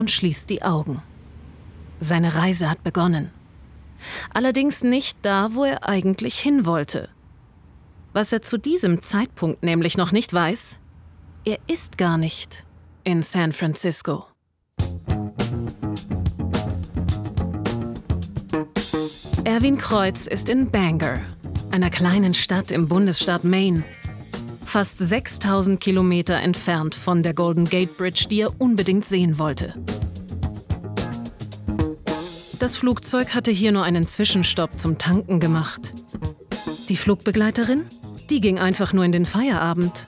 und schließt die Augen. Seine Reise hat begonnen. Allerdings nicht da, wo er eigentlich hin wollte. Was er zu diesem Zeitpunkt nämlich noch nicht weiß: Er ist gar nicht in San Francisco. Erwin Kreuz ist in Bangor, einer kleinen Stadt im Bundesstaat Maine. Fast 6000 Kilometer entfernt von der Golden Gate Bridge, die er unbedingt sehen wollte. Das Flugzeug hatte hier nur einen Zwischenstopp zum Tanken gemacht. Die Flugbegleiterin? Die ging einfach nur in den Feierabend.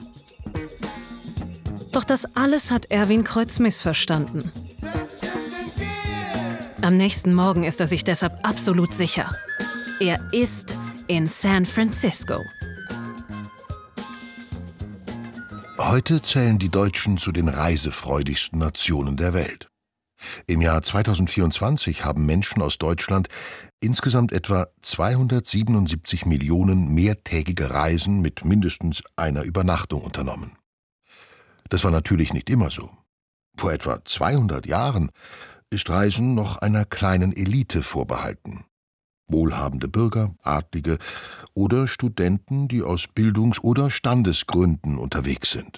Doch das alles hat Erwin Kreuz missverstanden. Am nächsten Morgen ist er sich deshalb absolut sicher: Er ist in San Francisco. Heute zählen die Deutschen zu den reisefreudigsten Nationen der Welt. Im Jahr 2024 haben Menschen aus Deutschland insgesamt etwa 277 Millionen mehrtägige Reisen mit mindestens einer Übernachtung unternommen. Das war natürlich nicht immer so. Vor etwa 200 Jahren ist Reisen noch einer kleinen Elite vorbehalten. Wohlhabende Bürger, Adlige oder Studenten, die aus Bildungs- oder Standesgründen unterwegs sind.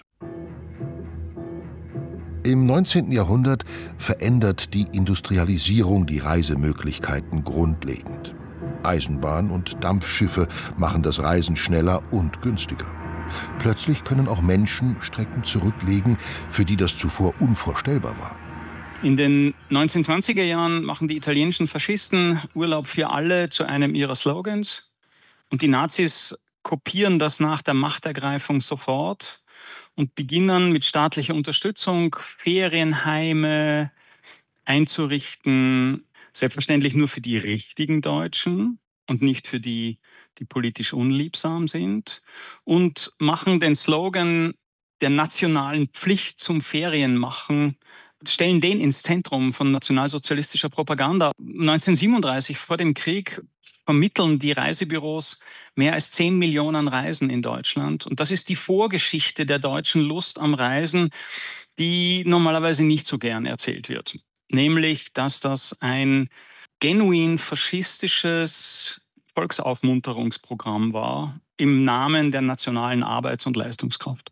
Im 19. Jahrhundert verändert die Industrialisierung die Reisemöglichkeiten grundlegend. Eisenbahn und Dampfschiffe machen das Reisen schneller und günstiger. Plötzlich können auch Menschen Strecken zurücklegen, für die das zuvor unvorstellbar war. In den 1920er Jahren machen die italienischen Faschisten Urlaub für alle zu einem ihrer Slogans. Und die Nazis kopieren das nach der Machtergreifung sofort und beginnen mit staatlicher Unterstützung Ferienheime einzurichten, selbstverständlich nur für die richtigen Deutschen und nicht für die, die politisch unliebsam sind, und machen den Slogan der nationalen Pflicht zum Ferienmachen, stellen den ins Zentrum von nationalsozialistischer Propaganda. 1937, vor dem Krieg, vermitteln die Reisebüros mehr als 10 Millionen Reisen in Deutschland. Und das ist die Vorgeschichte der deutschen Lust am Reisen, die normalerweise nicht so gern erzählt wird. Nämlich, dass das ein genuin faschistisches Volksaufmunterungsprogramm war im Namen der nationalen Arbeits- und Leistungskraft.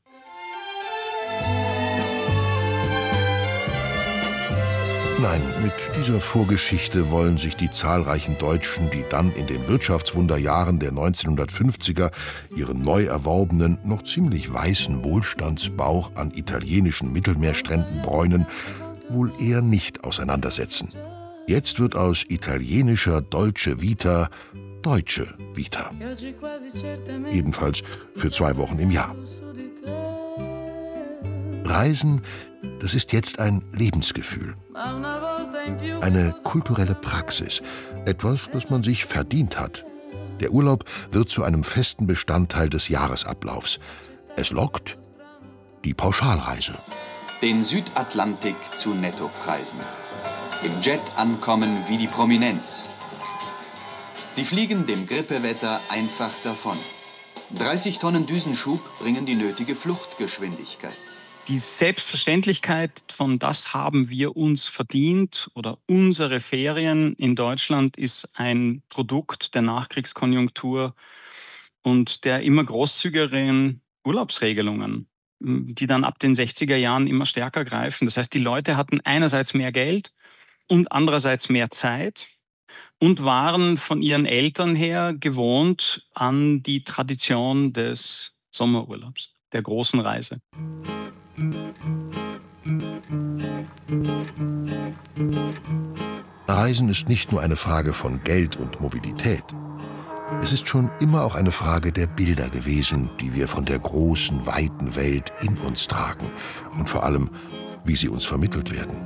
Nein, mit dieser Vorgeschichte wollen sich die zahlreichen Deutschen, die dann in den Wirtschaftswunderjahren der 1950er ihren neu erworbenen, noch ziemlich weißen Wohlstandsbauch an italienischen Mittelmeerstränden bräunen, wohl eher nicht auseinandersetzen. Jetzt wird aus italienischer Dolce Vita deutsche Vita. Ebenfalls für 2 Wochen im Jahr. Reisen, das ist jetzt ein Lebensgefühl. Eine kulturelle Praxis. Etwas, das man sich verdient hat. Der Urlaub wird zu einem festen Bestandteil des Jahresablaufs. Es lockt die Pauschalreise. Den Südatlantik zu Nettopreisen. Im Jet ankommen wie die Prominenz. Sie fliegen dem Grippewetter einfach davon. 30 Tonnen Düsenschub bringen die nötige Fluchtgeschwindigkeit. Die Selbstverständlichkeit von das haben wir uns verdient oder unsere Ferien in Deutschland ist ein Produkt der Nachkriegskonjunktur und der immer großzügigeren Urlaubsregelungen, die dann ab den 60er Jahren immer stärker greifen. Das heißt, die Leute hatten einerseits mehr Geld und andererseits mehr Zeit und waren von ihren Eltern her gewohnt an die Tradition des Sommerurlaubs, der großen Reise. Reisen ist nicht nur eine Frage von Geld und Mobilität. Es ist schon immer auch eine Frage der Bilder gewesen, die wir von der großen, weiten Welt in uns tragen und vor allem, wie sie uns vermittelt werden.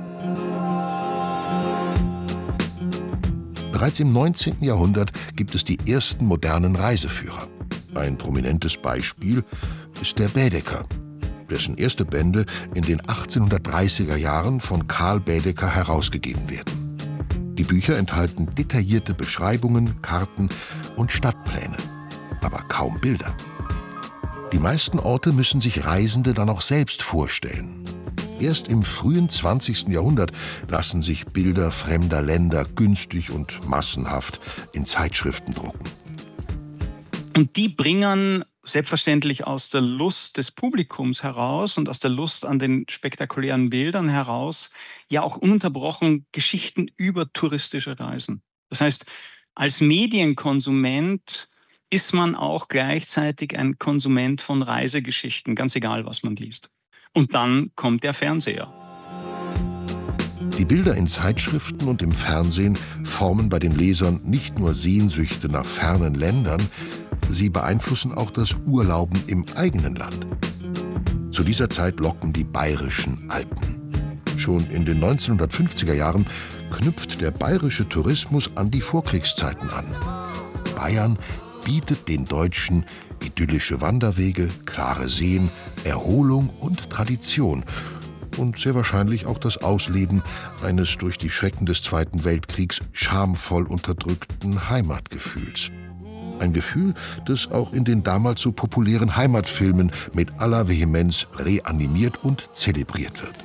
Bereits im 19. Jahrhundert gibt es die ersten modernen Reiseführer. Ein prominentes Beispiel ist der Baedeker, dessen erste Bände in den 1830er Jahren von Karl Baedeker herausgegeben werden. Die Bücher enthalten detaillierte Beschreibungen, Karten und Stadtpläne, aber kaum Bilder. Die meisten Orte müssen sich Reisende dann auch selbst vorstellen. Erst im frühen 20. Jahrhundert lassen sich Bilder fremder Länder günstig und massenhaft in Zeitschriften drucken. Und die bringen selbstverständlich aus der Lust des Publikums heraus und aus der Lust an den spektakulären Bildern heraus ja auch ununterbrochen Geschichten über touristische Reisen. Das heißt, als Medienkonsument ist man auch gleichzeitig ein Konsument von Reisegeschichten, ganz egal, was man liest. Und dann kommt der Fernseher. Die Bilder in Zeitschriften und im Fernsehen formen bei den Lesern nicht nur Sehnsüchte nach fernen Ländern, sie beeinflussen auch das Urlauben im eigenen Land. Zu dieser Zeit locken die bayerischen Alpen. Schon in den 1950er Jahren knüpft der bayerische Tourismus an die Vorkriegszeiten an. Bayern bietet den Deutschen idyllische Wanderwege, klare Seen, Erholung und Tradition und sehr wahrscheinlich auch das Ausleben eines durch die Schrecken des Zweiten Weltkriegs schamvoll unterdrückten Heimatgefühls. Ein Gefühl, das auch in den damals so populären Heimatfilmen mit aller Vehemenz reanimiert und zelebriert wird.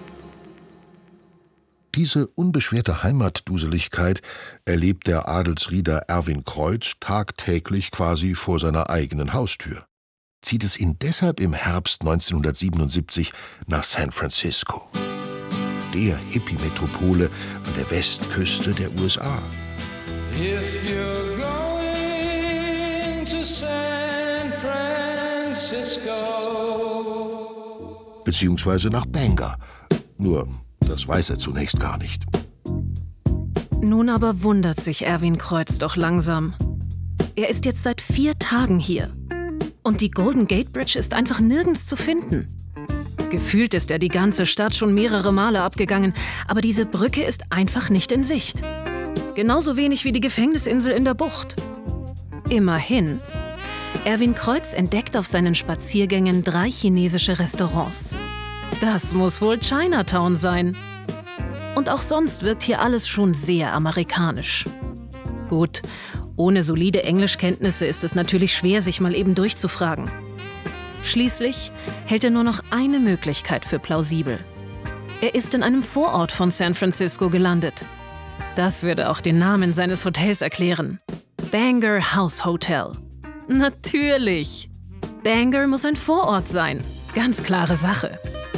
Diese unbeschwerte Heimatduseligkeit erlebt der Adelsrieder Erwin Kreuz tagtäglich quasi vor seiner eigenen Haustür. Zieht es ihn deshalb im Herbst 1977 nach San Francisco, der Hippie-Metropole an der Westküste der USA. If you're going to San Francisco. Beziehungsweise nach Bangor. Nur, das weiß er zunächst gar nicht. Nun aber wundert sich Erwin Kreuz doch langsam. Er ist jetzt seit 4 Tagen hier. Und die Golden Gate Bridge ist einfach nirgends zu finden. Gefühlt ist er die ganze Stadt schon mehrere Male abgegangen, aber diese Brücke ist einfach nicht in Sicht. Genauso wenig wie die Gefängnisinsel in der Bucht. Immerhin. Erwin Kreuz entdeckt auf seinen Spaziergängen 3 chinesische Restaurants. Das muss wohl Chinatown sein. Und auch sonst wirkt hier alles schon sehr amerikanisch. Gut, ohne solide Englischkenntnisse ist es natürlich schwer, sich mal eben durchzufragen. Schließlich hält er nur noch eine Möglichkeit für plausibel. Er ist in einem Vorort von San Francisco gelandet. Das würde auch den Namen seines Hotels erklären. Bangor House Hotel. Natürlich! Bangor muss ein Vorort sein. Ganz klare Sache.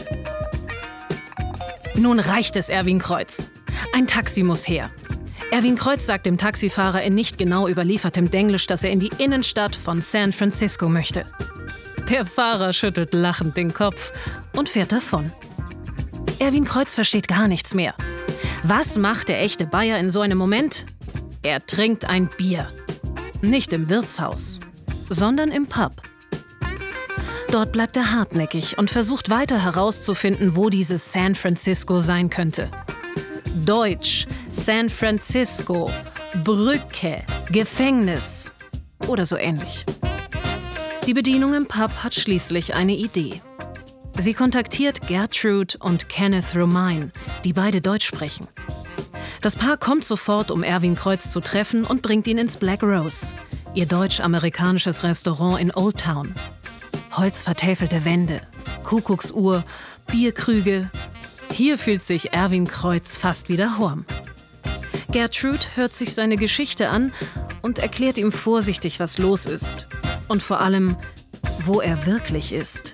Nun reicht es Erwin Kreuz. Ein Taxi muss her. Erwin Kreuz sagt dem Taxifahrer in nicht genau überliefertem Denglisch, dass er in die Innenstadt von San Francisco möchte. Der Fahrer schüttelt lachend den Kopf und fährt davon. Erwin Kreuz versteht gar nichts mehr. Was macht der echte Bayer in so einem Moment? Er trinkt ein Bier. Nicht im Wirtshaus, sondern im Pub. Dort bleibt er hartnäckig und versucht weiter herauszufinden, wo dieses San Francisco sein könnte. Deutsch, San Francisco, Brücke, Gefängnis oder so ähnlich. Die Bedienung im Pub hat schließlich eine Idee. Sie kontaktiert Gertrude und Kenneth Romine, die beide Deutsch sprechen. Das Paar kommt sofort, um Erwin Kreuz zu treffen und bringt ihn ins Black Rose, ihr deutsch-amerikanisches Restaurant in Old Town. Holzvertäfelte Wände, Kuckucksuhr, Bierkrüge. Hier fühlt sich Erwin Kreuz fast wie daheim. Gertrude hört sich seine Geschichte an und erklärt ihm vorsichtig, was los ist. Und vor allem, wo er wirklich ist.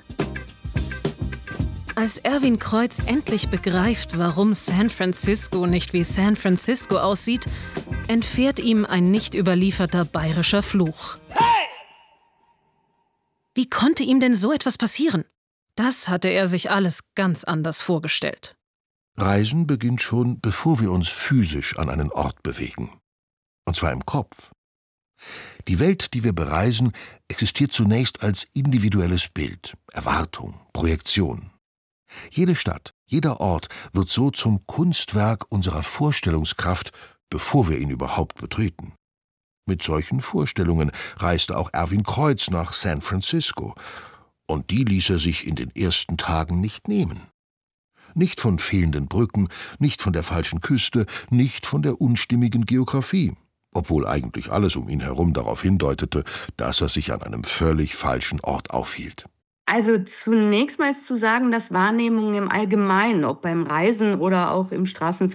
Als Erwin Kreuz endlich begreift, warum San Francisco nicht wie San Francisco aussieht, entfährt ihm ein nicht überlieferter bayerischer Fluch. Wie konnte ihm denn so etwas passieren? Das hatte er sich alles ganz anders vorgestellt. Reisen beginnt schon, bevor wir uns physisch an einen Ort bewegen. Und zwar im Kopf. Die Welt, die wir bereisen, existiert zunächst als individuelles Bild, Erwartung, Projektion. Jede Stadt, jeder Ort wird so zum Kunstwerk unserer Vorstellungskraft, bevor wir ihn überhaupt betreten. Mit solchen Vorstellungen reiste auch Erwin Kreuz nach San Francisco. Und die ließ er sich in den ersten Tagen nicht nehmen. Nicht von fehlenden Brücken, nicht von der falschen Küste, nicht von der unstimmigen Geografie, obwohl eigentlich alles um ihn herum darauf hindeutete, dass er sich an einem völlig falschen Ort aufhielt. Also zunächst mal ist zu sagen, dass Wahrnehmungen im Allgemeinen, ob beim Reisen oder auch im Straßenverkehr